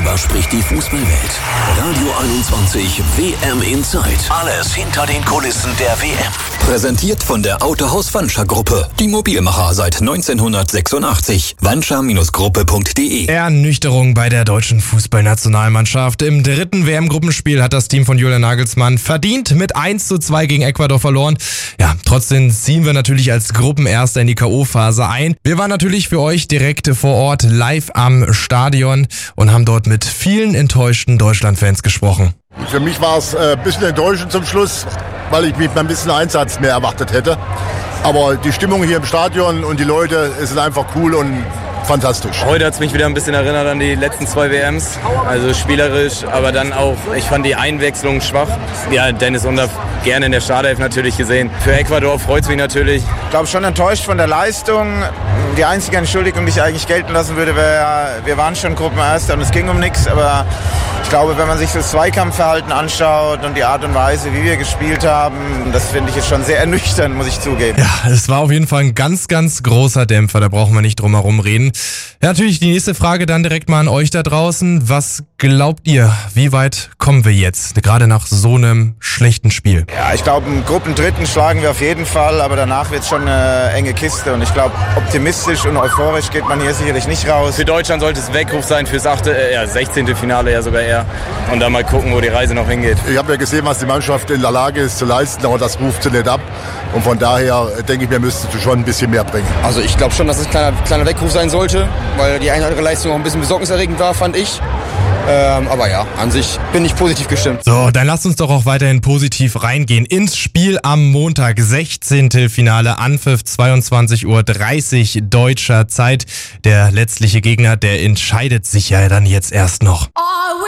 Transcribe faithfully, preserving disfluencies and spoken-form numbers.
Darüber spricht die Fußballwelt. Radio einundzwanzig W M Inside. Alles hinter den Kulissen der W M. Präsentiert von der Autohaus Wanscher Gruppe. Die Mobilmacher seit neunzehnhundertsechsundachtzig. wanscher Gruppe punkt de. Ernüchterung bei der deutschen Fußballnationalmannschaft. Im dritten W M-Gruppenspiel hat das Team von Julian Nagelsmann verdient mit eins zu zwei gegen Ecuador verloren. Ja, trotzdem ziehen wir natürlich als Gruppenerster in die K O-Phase ein. Wir waren natürlich für euch direkt vor Ort live am Stadion und haben dort mit vielen enttäuschten Deutschland-Fans gesprochen. Für mich war es ein bisschen enttäuschend zum Schluss, weil ich mich ein bisschen Einsatz mehr erwartet hätte. Aber die Stimmung hier im Stadion und die Leute sind einfach cool und fantastisch. Heute hat es mich wieder ein bisschen erinnert an die letzten zwei W Ms. Also spielerisch, aber dann auch, ich fand die Einwechslung schwach. Ja, Dennis Undaff gerne in der Startelf natürlich gesehen. Für Ecuador freut es mich natürlich. Ich glaube schon enttäuscht von der Leistung. Die einzige Entschuldigung, die ich eigentlich gelten lassen würde, wäre, wir waren schon Gruppenerster und es ging um nichts. Aber ich glaube, wenn man sich das Zweikampfverhalten anschaut und die Art und Weise, wie wir gespielt haben, das finde ich jetzt schon sehr ernüchternd, muss ich zugeben. Ja, es war auf jeden Fall ein ganz, ganz großer Dämpfer. Da brauchen wir nicht drum herum reden. Ja, natürlich die nächste Frage dann direkt mal an euch da draußen. Was glaubt ihr, wie weit kommen wir jetzt, gerade nach so einem schlechten Spiel? Ja, ich glaube, im Gruppendritten schlagen wir auf jeden Fall, aber danach wird es schon eine enge Kiste. Und ich glaube, optimistisch und euphorisch geht man hier sicherlich nicht raus. Für Deutschland sollte es Weckruf sein fürs achte, äh, ja, sechzehnte Finale ja sogar eher. Und dann mal gucken, wo die Reise noch hingeht. Ich habe ja gesehen, was die Mannschaft in der Lage ist zu leisten, aber das ruft sie nicht ab. Und von daher denke ich, wir müssten schon ein bisschen mehr bringen. Also ich glaube schon, dass es ein kleiner, kleiner Weckruf sein sollte, weil die eine oder andere Leistung auch ein bisschen besorgniserregend war, fand ich. Ähm, aber ja, an sich bin ich positiv gestimmt. So, dann lasst uns doch auch weiterhin positiv reingehen ins Spiel am Montag, sechzehnte Finale, Anpfiff zweiundzwanzig Uhr dreißig deutscher Zeit. Der letztliche Gegner, der entscheidet sich ja dann jetzt erst noch.